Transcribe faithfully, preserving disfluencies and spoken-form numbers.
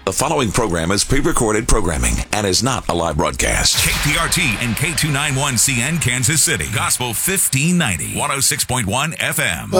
The following program is pre-recorded programming and is not a live broadcast. K P R T and K two ninety-one C N Kansas City. Gospel fifteen ninety. one oh six point one F M.